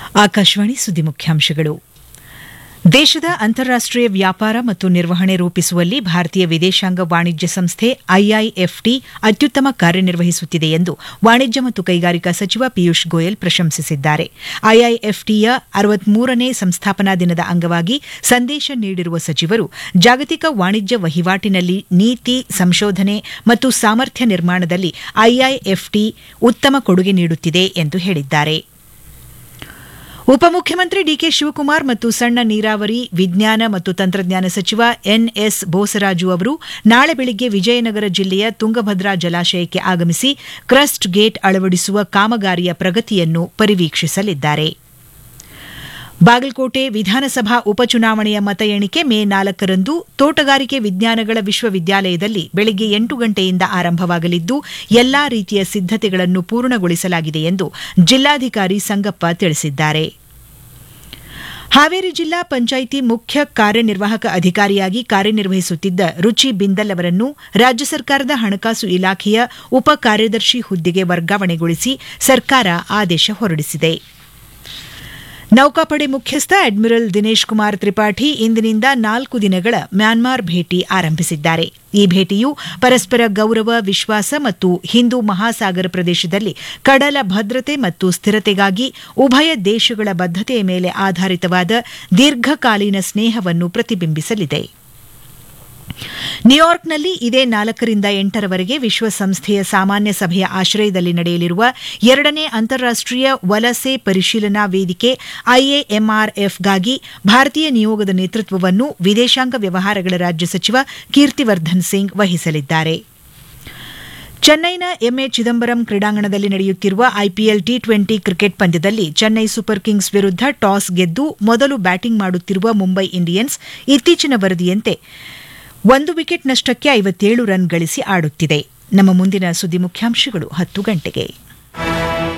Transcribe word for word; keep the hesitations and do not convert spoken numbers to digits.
ಆಕಾಶವಾಣಿ ಸುದ್ದಿ ಮುಖ್ಯಾಂಶಗಳು. ದೇಶದ ಅಂತಾರಾಷ್ಟೀಯ ವ್ಯಾಪಾರ ಮತ್ತು ನಿರ್ವಹಣೆ ರೂಪಿಸುವಲ್ಲಿ ಭಾರತೀಯ ವಿದೇಶಾಂಗ ವಾಣಿಜ್ಯ ಸಂಸ್ಥೆ ಐಐಎಫ್ಟಿ ಅತ್ಯುತ್ತಮ ಕಾರ್ಯನಿರ್ವಹಿಸುತ್ತಿದೆ ಎಂದು ವಾಣಿಜ್ಯ ಮತ್ತು ಕೈಗಾರಿಕಾ ಸಚಿವ ಪಿಯೂಷ್ ಗೋಯಲ್ ಪ್ರಶಂಸಿಸಿದ್ದಾರೆ. ಐಐಎಫ್ಟಿಯ ಅರವತ್ಮೂರನೇ ಸಂಸ್ಥಾಪನಾ ದಿನದ ಅಂಗವಾಗಿ ಸಂದೇಶ ನೀಡಿರುವ ಸಚಿವರು, ಜಾಗತಿಕ ವಾಣಿಜ್ಯ ವಹಿವಾಟಿನಲ್ಲಿ ನೀತಿ, ಸಂಶೋಧನೆ ಮತ್ತು ಸಾಮರ್ಥ್ಯ ನಿರ್ಮಾಣದಲ್ಲಿ ಐಐಎಫ್ಟಿ ಉತ್ತಮ ಕೊಡುಗೆ ನೀಡುತ್ತಿದೆ ಎಂದು ಹೇಳಿದ್ದಾರೆ. ಉಪಮುಖ್ಯಮಂತ್ರಿ ಡಿಕೆ ಶಿವಕುಮಾರ್ ಮತ್ತು ಸಣ್ಣ ನೀರಾವರಿ, ವಿಜ್ಞಾನ ಮತ್ತು ತಂತ್ರಜ್ಞಾನ ಸಚಿವ ಎನ್ಎಸ್ ಬೋಸರಾಜು ಅವರು ನಾಳೆ ಬೆಳಗ್ಗೆ ವಿಜಯನಗರ ಜಿಲ್ಲೆಯ ತುಂಗಭದ್ರಾ ಜಲಾಶಯಕ್ಕೆ ಆಗಮಿಸಿ ಕ್ರಸ್ಟ್ ಗೇಟ್ ಅಳವಡಿಸುವ ಕಾಮಗಾರಿಯ ಪ್ರಗತಿಯನ್ನು ಪರಿವೀಕ್ಷಿಸಲಿದ್ದಾರೆ. ಬಾಗಲಕೋಟೆ ವಿಧಾನಸಭಾ ಉಪಚುನಾವಣೆಯ ಮತ ಎಣಿಕೆ ಮೇ ನಾಲ್ಕರಂದು ತೋಟಗಾರಿಕೆ ವಿಜ್ಞಾನಗಳ ವಿಶ್ವವಿದ್ಯಾಲಯದಲ್ಲಿ ಬೆಳಗ್ಗೆ ಎಂಟು ಗಂಟೆಯಿಂದ ಆರಂಭವಾಗಲಿದ್ದು, ಎಲ್ಲಾ ರೀತಿಯ ಸಿದ್ದತೆಗಳನ್ನು ಪೂರ್ಣಗೊಳಿಸಲಾಗಿದೆ ಎಂದು ಜಿಲ್ಲಾಧಿಕಾರಿ ಸಂಗಪ್ಪ ತಿಳಿಸಿದ್ದಾರೆ. ಹಾವೇರಿ ಜಿಲ್ಲಾ ಪಂಚಾಯಿತಿ ಮುಖ್ಯ ಕಾರ್ಯನಿರ್ವಾಹಕ ಅಧಿಕಾರಿಯಾಗಿ ಕಾರ್ಯನಿರ್ವಹಿಸುತ್ತಿದ್ದ ರುಚಿ ಬಿಂದಲ್ ಅವರನ್ನು ರಾಜ್ಯ ಸರ್ಕಾರದ ಹಣಕಾಸು ಇಲಾಖೆಯ ಉಪ ಕಾರ್ಯದರ್ಶಿ ಹುದ್ದೆಗೆ ವರ್ಗಾವಣೆಗೊಳಿಸಿ ಸರ್ಕಾರ ಆದೇಶ ಹೊರಡಿಸಿದೆ. ನೌಕಾಪಡೆ ಮುಖ್ಯಸ್ಥ ಅಡ್ಮಿರಲ್ ದಿನೇಶ್ ಕುಮಾರ್ ತ್ರಿಪಾಠಿ ಇಂದಿನಿಂದ ನಾಲ್ಕು ದಿನಗಳ ಮ್ಯಾನ್ಮಾರ್ ಭೇಟಿ ಆರಂಭಿಸಿದ್ದಾರೆ. ಈ ಭೇಟಿಯು ಪರಸ್ಪರ ಗೌರವ, ವಿಶ್ವಾಸ ಮತ್ತು ಹಿಂದೂ ಮಹಾಸಾಗರ ಪ್ರದೇಶದಲ್ಲಿ ಕಡಲ ಭದ್ರತೆ ಮತ್ತು ಸ್ಥಿರತೆಗಾಗಿ ಉಭಯ ದೇಶಗಳ ಬದ್ಧತೆಯ ಮೇಲೆ ಆಧಾರಿತವಾದ ದೀರ್ಘಕಾಲೀನ ಸ್ನೇಹವನ್ನು ಪ್ರತಿಬಿಂಬಿಸಲಿದೆ. ನ್ಯೂಯಾರ್ಕ್ನಲ್ಲಿ ಇದೇ ನಾಲ್ಕರಿಂದ ಎಂಟರವರೆಗೆ ವಿಶ್ವಸಂಸ್ಥೆಯ ಸಾಮಾನ್ಯ ಸಭೆಯ ಆಶ್ರಯದಲ್ಲಿ ನಡೆಯಲಿರುವ ಎರಡನೇ ಅಂತಾರಾಷ್ಟೀಯ ವಲಸೆ ಪರಿಶೀಲನಾ ವೇದಿಕೆ ಐಎಎಂಆರ್ಎಫ್ಗಾಗಿ ಭಾರತೀಯ ನಿಯೋಗದ ನೇತೃತ್ವವನ್ನು ವಿದೇಶಾಂಗ ವ್ಯವಹಾರಗಳ ರಾಜ್ಯ ಸಚಿವ ಕೀರ್ತಿವರ್ಧನ್ ಸಿಂಗ್ ವಹಿಸಲಿದ್ದಾರೆ. ಚೆನ್ನೈನ ಎಂಎ ಚಿದಂಬರಂ ಕ್ರೀಡಾಂಗಣದಲ್ಲಿ ನಡೆಯುತ್ತಿರುವ ಐಪಿಎಲ್ ಟಿ ಟ್ವೆಂಟಿ ಕ್ರಿಕೆಟ್ ಪಂದ್ಯದಲ್ಲಿ ಚೆನ್ನೈ ಸೂಪರ್ ಕಿಂಗ್ಸ್ ವಿರುದ್ಧ ಟಾಸ್ ಗೆದ್ದು ಮೊದಲು ಬ್ಯಾಟಿಂಗ್ ಮಾಡುತ್ತಿರುವ ಮುಂಬೈ ಇಂಡಿಯನ್ಸ್ ಇತ್ತೀಚಿನ ವರದಿಯಂತೆ ಒಂದು ವಿಕೆಟ್ ನಷ್ಟಕ್ಕೆ ಐವತ್ತೇಳು ರನ್ ಗಳಿಸಿ ಆಡುತ್ತಿದೆ. ನಮ್ಮ ಮುಂದಿನ ಸುದ್ದಿ ಮುಖ್ಯಾಂಶಗಳು ಹತ್ತು ಗಂಟೆಗೆ.